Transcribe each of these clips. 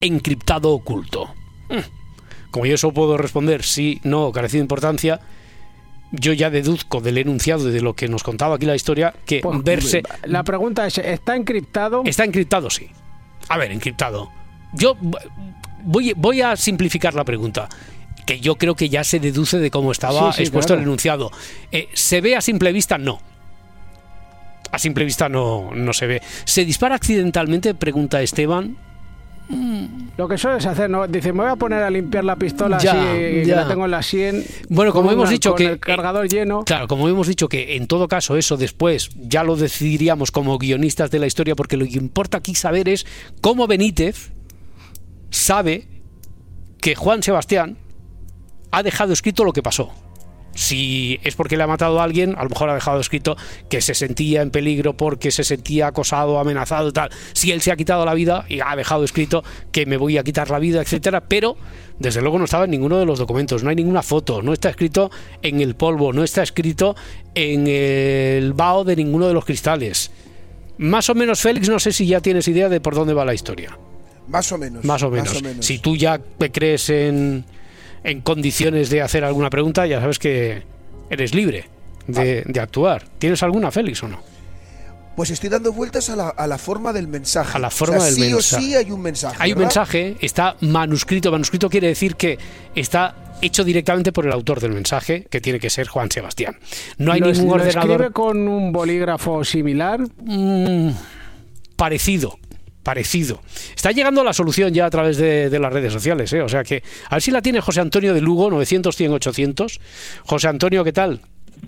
encriptado oculto? Como yo solo puedo responder sí, no, carecido de importancia, yo ya deduzco del enunciado y de lo que nos contaba aquí la historia que Pues, verse... La pregunta es, ¿está encriptado? Está encriptado, sí. A ver, encriptado. Yo voy a simplificar la pregunta, que yo creo que ya se deduce de cómo estaba expuesto el enunciado. ¿Se ve a simple vista? No. A simple vista no se ve. ¿Se dispara accidentalmente? Pregunta Esteban. Lo que sueles hacer, ¿no? Dice, me voy a poner a limpiar la pistola así, que la tengo en la sien. Bueno, como hemos dicho con que... el cargador lleno. Claro, como hemos dicho que en todo caso eso después ya lo decidiríamos como guionistas de la historia, porque lo que importa aquí saber es cómo Benítez sabe que Juan Sebastián ha dejado escrito lo que pasó. Si es porque le ha matado a alguien, a lo mejor ha dejado escrito que se sentía en peligro porque se sentía acosado, amenazado y tal. Si él se ha quitado la vida y ha dejado escrito que me voy a quitar la vida, etcétera, pero desde luego no estaba en ninguno de los documentos, no hay ninguna foto, no está escrito en el polvo, no está escrito en el vaho de ninguno de los cristales. Más o menos, Félix, no sé si ya tienes idea de por dónde va la historia. Más o menos. Más o menos. Si tú ya te crees en condiciones de hacer alguna pregunta, ya sabes que eres libre de actuar. ¿Tienes alguna, Félix, o no? Pues estoy dando vueltas a la forma del mensaje. A la forma del mensaje. Sí o sí hay un mensaje. Hay un mensaje, está manuscrito. Manuscrito quiere decir que está hecho directamente por el autor del mensaje, que tiene que ser Juan Sebastián. No hay ningún ordenador. ¿Lo escribe con un bolígrafo similar? Parecido. Está llegando la solución ya a través de las redes sociales, ¿eh? O sea que, a ver si la tiene José Antonio de Lugo, 900-100-800. José Antonio, ¿qué tal?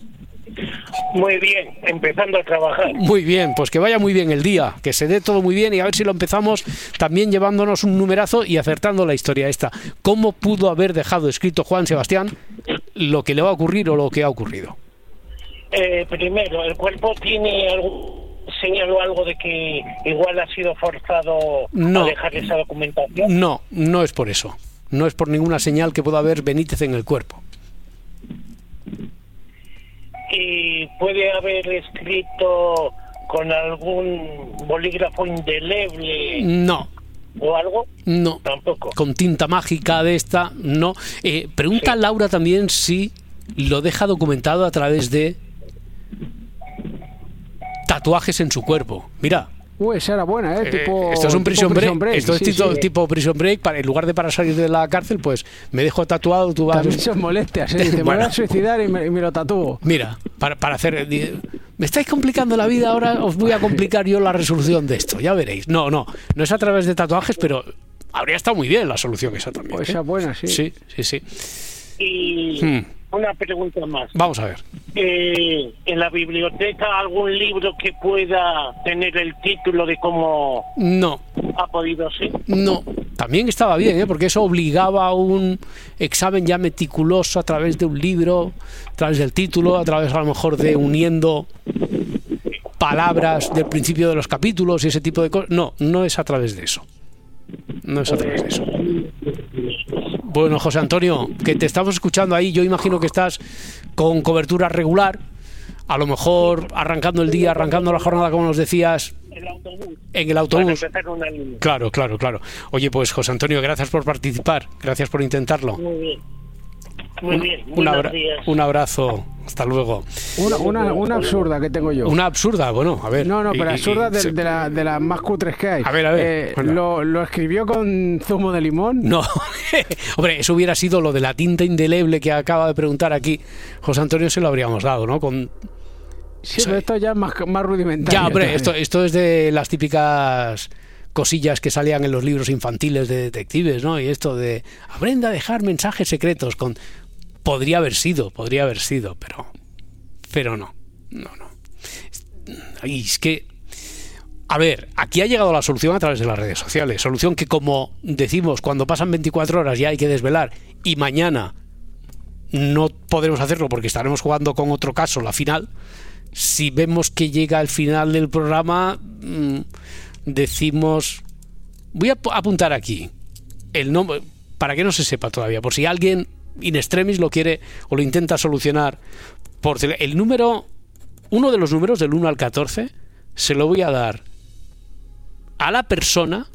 Muy bien, empezando a trabajar. Muy bien, pues que vaya muy bien el día, que se dé todo muy bien y a ver si lo empezamos también llevándonos un numerazo y acertando la historia esta. ¿Cómo pudo haber dejado escrito Juan Sebastián lo que le va a ocurrir o lo que ha ocurrido? Primero, ¿el cuerpo tiene algún señal o algo de que igual ha sido forzado a dejar esa documentación? No es por eso. No es por ninguna señal que pueda haber Benítez en el cuerpo. ¿Y puede haber escrito con algún bolígrafo indeleble? No. ¿O algo? No. Tampoco. Con tinta mágica de esta, no. Pregunta Laura también si lo deja documentado a través de tatuajes en su cuerpo. Mira. Esa era buena, esto es un prison break. Esto es tipo prison break. En lugar de para salir de la cárcel, pues me dejo tatuado. Tú vas... También son molestias, ¿eh? Te voy a suicidar y me lo tatúo. Mira, para hacer... Me estáis complicando la vida, ahora os voy a complicar yo la resolución de esto. Ya veréis. No es a través de tatuajes, pero habría estado muy bien la solución esa también. Esa buena, sí. Sí. Y una pregunta más. Vamos a ver. ¿En la biblioteca algún libro que pueda tener el título de cómo ha podido ser? No. También estaba bien, porque eso obligaba a un examen ya meticuloso a través de un libro, a través del título, a través a lo mejor de uniendo palabras del principio de los capítulos y ese tipo de cosas. No es a través de eso. No es a través de eso. Bueno, José Antonio, que te estamos escuchando ahí, yo imagino que estás con cobertura regular, a lo mejor arrancando el día, arrancando la jornada, como nos decías, en el autobús. Claro. Oye, pues José Antonio, gracias por participar, gracias por intentarlo. Muy bien. Un abrazo, hasta luego. Una absurda que tengo yo. Una absurda, bueno, a ver. No, pero absurda de las más cutres que hay. A ver. ¿Lo escribió con zumo de limón? No, hombre, eso hubiera sido lo de la tinta indeleble que acaba de preguntar aquí José Antonio, se lo habríamos dado, ¿no? Sí, pero esto ya es más rudimentario. Ya, hombre, esto es de las típicas cosillas que salían en los libros infantiles de detectives, ¿no? Y esto de aprenda a dejar mensajes secretos con... Podría haber sido, pero no. Y es que, a ver, aquí ha llegado la solución a través de las redes sociales. Solución que, como decimos, cuando pasan 24 horas ya hay que desvelar y mañana no podremos hacerlo porque estaremos jugando con otro caso la final. Si vemos que llega el final del programa, decimos... Voy a apuntar aquí el nombre, para que no se sepa todavía, por si alguien in extremis lo quiere o lo intenta solucionar. El número, uno de los números del 1 al 14, se lo voy a dar a la persona